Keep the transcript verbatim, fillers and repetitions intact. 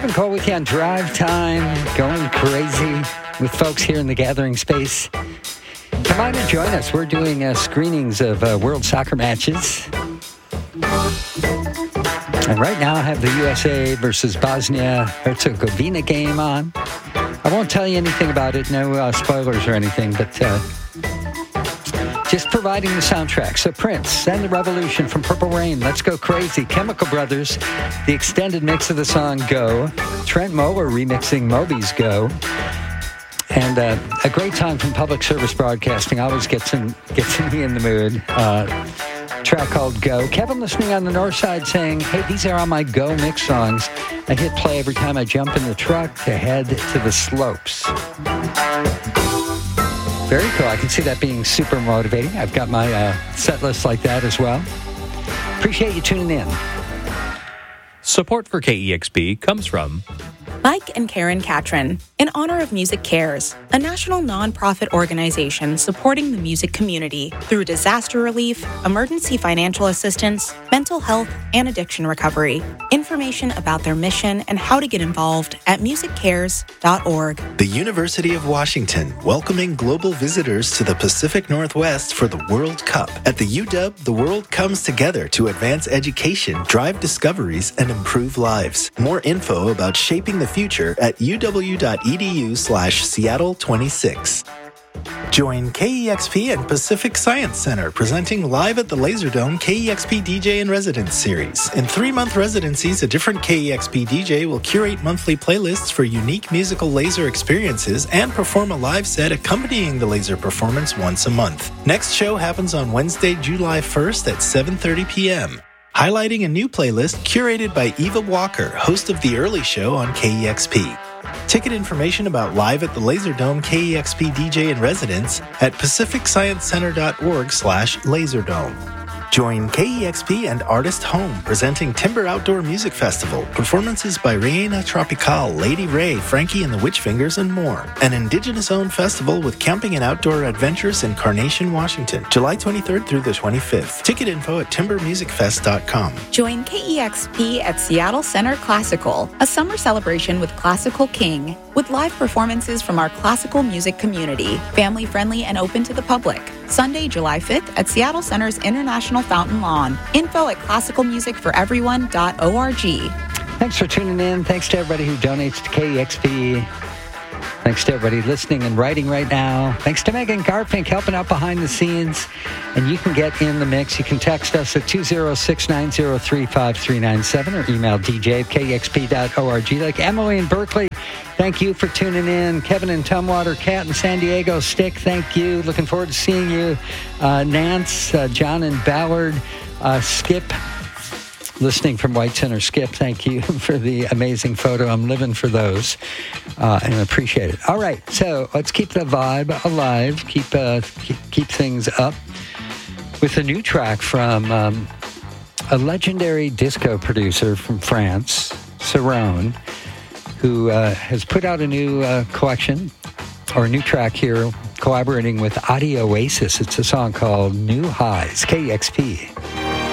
Kevin Cole with you on Drive Time, going crazy with folks here in the gathering space. Come on and join us. We're doing uh, screenings of uh, World Soccer matches. And right now I have the U S A versus Bosnia-Herzegovina game on. I won't tell you anything about it, no uh, spoilers or anything, but uh, just providing the soundtrack. So Prince and the Revolution from Purple Rain, Let's Go Crazy. Chemical Brothers, the extended mix of the song Go. Trent Moeller remixing Moby's Go. And uh, a great time from Public Service Broadcasting always gets, in, gets me in the mood. Uh, track called Go. Kevin listening on the north side saying, hey, these are all my Go mix songs. I hit play every time I jump in the truck to head to the slopes. Very cool. I can see that being super motivating. I've got my uh, set list like that as well. Appreciate you tuning in. Support for K E X P comes from Mike and Karen Catron, in honor of Music Cares, a national nonprofit organization supporting the music community through disaster relief, emergency financial assistance, mental health, and addiction recovery. Information about their mission and how to get involved at music cares dot org. The University of Washington, welcoming global visitors to the Pacific Northwest for the World Cup. At the U W, the world comes together to advance education, drive discoveries, and improve lives. More info about shaping the future at uw.edu slash Seattle 26. Join K E X P and Pacific Science Center presenting live at the Laserdome K E X P D J in Residence series. In three-month residencies, a different K E X P D J will curate monthly playlists for unique musical laser experiences and perform a live set accompanying the laser performance once a month. Next show happens on Wednesday, July first at seven thirty p.m. highlighting a new playlist curated by Eva Walker, host of The Early Show on K E X P. Ticket information about Live at the Laserdome K E X P D J in Residence at pacific science center dot org slash laserdome. Join K E X P and Artist Home presenting Timber Outdoor Music Festival. Performances by Reina Tropical, Lady Ray, Frankie and the Witchfingers, and more. An Indigenous-owned festival with camping and outdoor adventures in Carnation, Washington. July twenty-third through the twenty-fifth. Ticket info at timber music fest dot com. Join K E X P at Seattle Center Classical, a summer celebration with Classical King, with live performances from our classical music community, family-friendly and open to the public. Sunday, July fifth at Seattle Center's International Fountain Lawn. Info at classical music for everyone dot org. Thanks for tuning in. Thanks to everybody who donates to K E X P. Thanks to everybody listening and writing right now. Thanks to Megan Garfink helping out behind the scenes. And you can get in the mix. You can text us at two oh six, nine oh three, five three nine seven or email d j at k e x p dot org. Like Emily in Berkeley, thank you for tuning in. Kevin in Tumwater, Kat in San Diego, Stick, thank you. Looking forward to seeing you. Uh, Nance, uh, John in Ballard, uh, Skip, listening from White Center. Skip, thank you for the amazing photo. I'm living for those uh, and appreciate it. All right, so let's keep the vibe alive, keep uh, keep, keep things up with a new track from um, a legendary disco producer from France, Cerrone, who uh, has put out a new uh, collection or a new track here collaborating with Audio Oasis. It's a song called New Highs, K E X P.